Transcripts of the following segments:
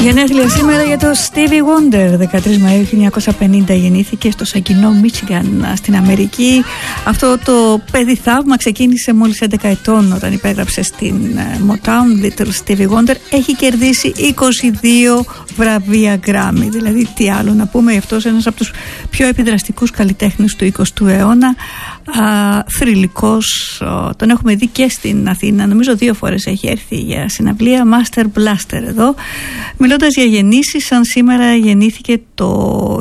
Γενέθλια σήμερα για το Stevie Wonder. 13 Μαΐου 1950 γεννήθηκε στο Σαγκινό, Μίτσιγκαν, στην Αμερική. Αυτό το παιδί θαύμα ξεκίνησε μόλις 11 ετών όταν υπέγραψε στην Motown. Little Stevie Wonder έχει κερδίσει 22 βραβεία Grammy. Δηλαδή τι άλλο να πούμε, αυτός ένας από τους πιο επιδραστικούς καλλιτέχνες του 20ου αιώνα. Θρυλικός, τον έχουμε δει και στην Αθήνα, νομίζω 2 φορές έχει έρθει για συναυλία. Master Blaster εδώ. Μιλώντας για γεννήσεις, σαν σήμερα γεννήθηκε το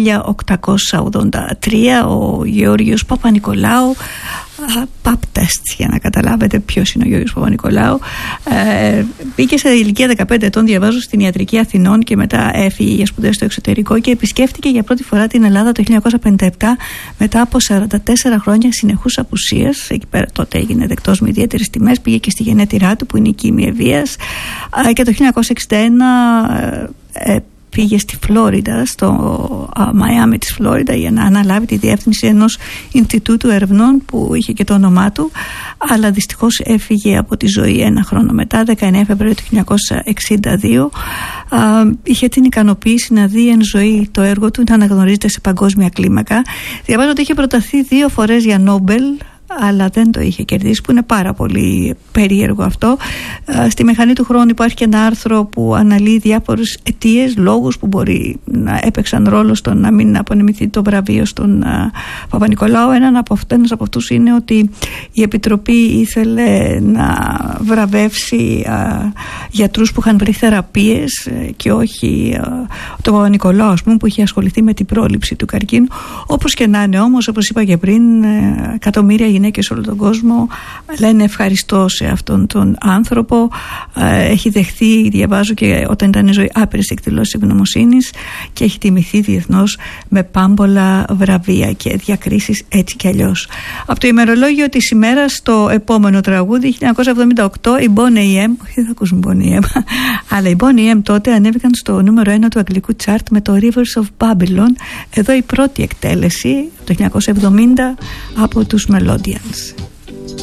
1883 ο Γεώργιος Παπα-Νικολάου. Pap tests για να καταλάβετε ποιος είναι ο Γεώργιος Παπα-Νικολάου. Μπήκε σε ηλικία 15 ετών, διαβάζω, στην Ιατρική Αθηνών και μετά έφυγε για σπουδές στο εξωτερικό και επισκέφτηκε για πρώτη φορά την Ελλάδα το 1957 μετά από 44 χρόνια συνεχούς απουσίας. Εκεί πέρα τότε έγινε δεκτός με ιδιαίτερες τιμές, πήγε και στη γενέτειρά του που είναι η Κίμη Ευβίας και το 1961 πήγε στη Φλόριντα, στο Μαϊάμι της Φλόριντα, για να αναλάβει τη διεύθυνση ενός Ινστιτούτου Ερευνών που είχε και το όνομά του, αλλά δυστυχώς έφυγε από τη ζωή 1 χρόνο μετά, 19 Φεβρουαρίου του 1962. Είχε την ικανοποίηση να δει εν ζωή το έργο του να αναγνωρίζεται σε παγκόσμια κλίμακα. Διαβάζω ότι είχε προταθεί 2 φορές για Νόμπελ, αλλά δεν το είχε κερδίσει, που είναι πάρα πολύ περίεργο αυτό. Στη Μηχανή του Χρόνου υπάρχει και ένα άρθρο που αναλύει διάφορες αιτίες, λόγους που μπορεί να έπαιξαν ρόλο στο να μην απονεμηθεί το βραβείο στον Παπα-Νικολάου. Ένας από αυτούς είναι ότι η Επιτροπή ήθελε να βραβεύσει γιατρούς που είχαν βρει θεραπείες και όχι τον Παπα-Νικολάου, ας πούμε, που είχε ασχοληθεί με την πρόληψη του καρκίνου. Όπως και να είναι όμως, όπως είπα και πριν, εκατομμύρια γυναίκες σε όλο τον κόσμο λένε ευχαριστώ σε αυτόν τον άνθρωπο. Έχει δεχθεί, διαβάζω, και όταν ήταν ζωή, άπειρες εκδηλώσεις ευγνωμοσύνης και έχει τιμηθεί διεθνώς με πάμπολα βραβεία και διακρίσεις έτσι κι αλλιώς. Από το ημερολόγιο της ημέρας, στο επόμενο τραγούδι, 1978, η Boney M, όχι δεν θα ακούσουμε Boney M, αλλά η Boney M τότε ανέβηκαν στο νούμερο 1 του αγγλικού chart με το Rivers of Babylon. Εδώ η πρώτη εκτέλεση το 1970 από τους Melodians.